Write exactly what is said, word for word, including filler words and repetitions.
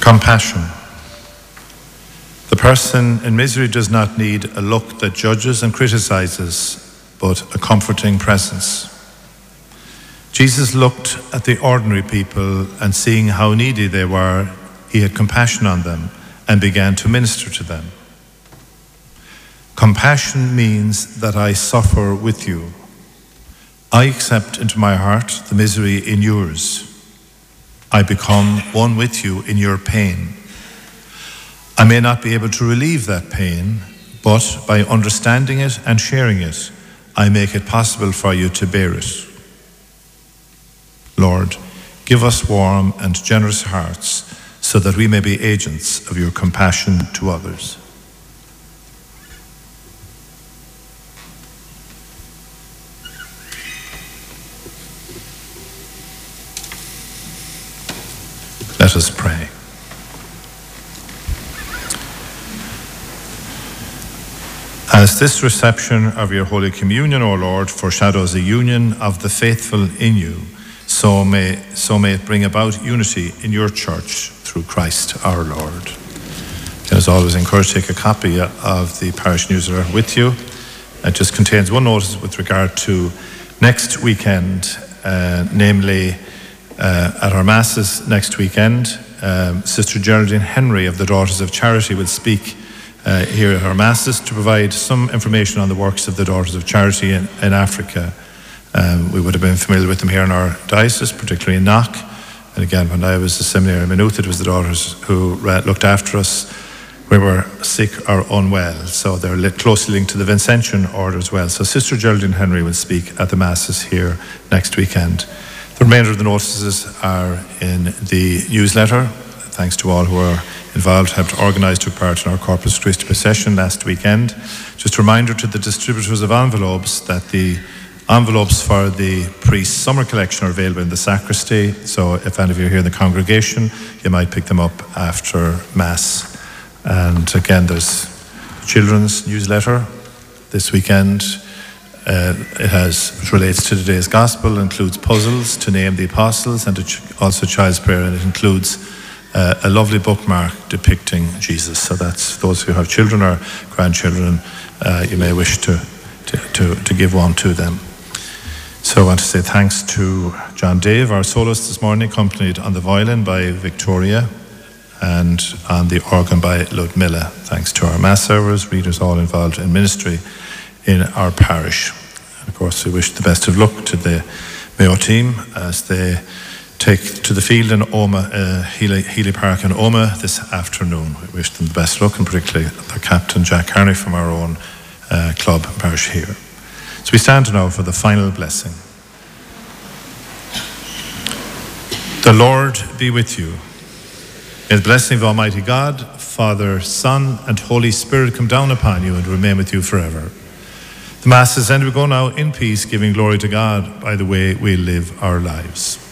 Compassion. The person in misery does not need a look that judges and criticizes, but a comforting presence. Jesus looked at the ordinary people, and seeing how needy they were, he had compassion on them and began to minister to them. Compassion means that I suffer with you. I accept into my heart the misery in yours. I become one with you in your pain. I may not be able to relieve that pain, but by understanding it and sharing it, I make it possible for you to bear it. Lord, give us warm and generous hearts so that we may be agents of your compassion to others. Let us pray. As this reception of your Holy Communion, O Lord, foreshadows a union of the faithful in you, so may, so may it bring about unity in your church through Christ our Lord. And as always, I encourage you to take a copy of the parish newsletter with you. It just contains one notice with regard to next weekend, uh, namely uh, at our Masses next weekend. Um, Sister Geraldine Henry of the Daughters of Charity will speak uh, here at our Masses to provide some information on the works of the Daughters of Charity in, in Africa. Um, we would have been familiar with them here in our diocese, particularly in Knock. And again, when I was a seminary in Maynooth, it was the daughters who uh, looked after us when we were sick or unwell. So they're li- closely linked to the Vincentian order as well. So Sister Geraldine Henry will speak at the Masses here next weekend. The remainder of the notices are in the newsletter. Thanks to all who are involved, helped organise, took part in our Corpus Christi procession last weekend. Just a reminder to the distributors of envelopes that the envelopes for the priest's summer collection are available in the sacristy. So if any of you are here in the congregation, you might pick them up after Mass. And again, there's children's newsletter this weekend. Uh, it has, which relates to today's gospel, includes puzzles to name the apostles and ch- also child's prayer, and it includes uh, a lovely bookmark depicting Jesus. So that's those who have children or grandchildren, uh, you may wish to, to, to, to give one to them. So I want to say thanks to John Dave, our soloist this morning, accompanied on the violin by Victoria and on the organ by Ludmilla. Thanks to our mass servers, readers, all involved in ministry in our parish. And of course, we wish the best of luck to the Mayo team as they take to the field in Oma, uh, Healy, Healy Park in Oma this afternoon. We wish them the best of luck, and particularly their captain, Jack Carney, from our own uh, club and parish here. So we stand now for the final blessing. The Lord be with you. May the blessing of Almighty God, Father, Son, and Holy Spirit come down upon you and remain with you forever. The Mass is ended. We go now in peace, giving glory to God by the way we live our lives.